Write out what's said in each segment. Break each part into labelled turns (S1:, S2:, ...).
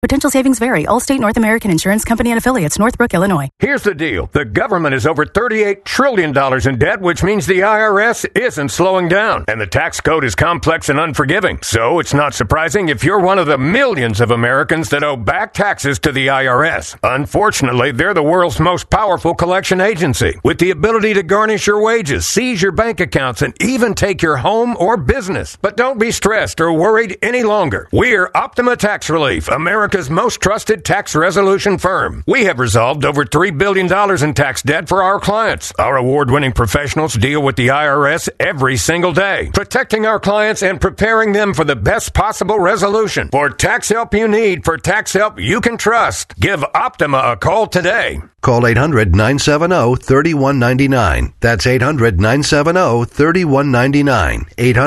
S1: Potential savings vary. Allstate North American Insurance Company and affiliates, Northbrook, Illinois.
S2: Here's the deal. The government is over $38 trillion in debt, which means the IRS isn't slowing down. And the tax code is complex and unforgiving. So it's not surprising if you're one of the millions of Americans that owe back taxes to the IRS. Unfortunately, they're the world's most powerful collection agency, with the ability to garnish your wages, seize your bank accounts, and even take your home or business. But don't be stressed or worried any longer. We're Optima Tax Relief, America's most trusted tax resolution firm. We have resolved over $3 billion in tax debt for our clients. Our award-winning professionals deal with the IRS every single day, protecting our clients and preparing them for the best possible resolution. For tax help you need, for tax help you can trust, give Optima a call today.
S3: Call 800-970-3199. That's 800-970-3199.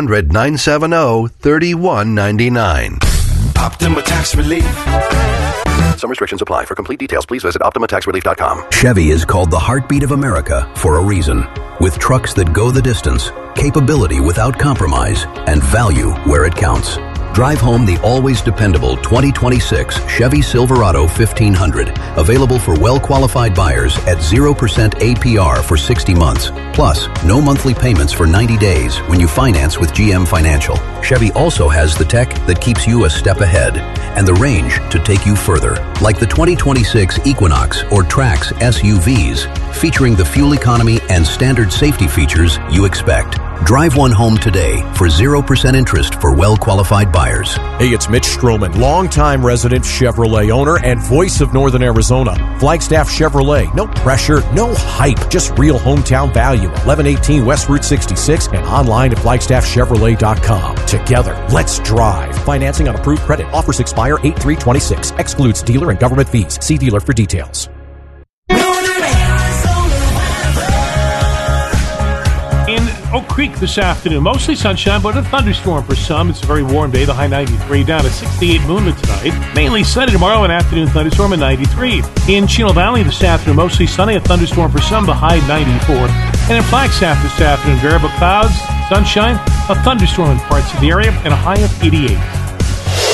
S3: 800-970-3199.
S4: Optima Tax Relief.
S3: Some restrictions apply. For complete details, please visit OptimaTaxRelief.com.
S5: Chevy is called the heartbeat of America for a reason. With trucks that go the distance, capability without compromise, and value where it counts. Drive home the always dependable 2026 Chevy Silverado 1500, available for well-qualified buyers at 0% APR for 60 months. Plus, no monthly payments for 90 days when you finance with GM Financial. Chevy also has the tech that keeps you a step ahead and the range to take you further, like the 2026 Equinox or Trax SUVs, featuring the fuel economy and standard safety features you expect. Drive one home today for 0% interest for well-qualified buyers.
S6: Hey, it's Mitch Stroman, longtime resident Chevrolet owner and voice of Northern Arizona. Flagstaff Chevrolet, no pressure, no hype, just real hometown value. 1118 West Route 66 and online at FlagstaffChevrolet.com. Together, let's drive. Financing on approved credit. Offers expire 8/3/26. Excludes dealer and government fees. See dealer for details.
S7: Oak Creek this afternoon. Mostly sunshine, but a thunderstorm for some. It's a very warm day, the high 93, down to 68 moonlit tonight. Mainly sunny tomorrow, an afternoon thunderstorm at 93. In Chino Valley this afternoon, mostly sunny, a thunderstorm for some, the high 94. And in Flagstaff this afternoon, variable clouds, sunshine, a thunderstorm in parts of the area, and a high of 88.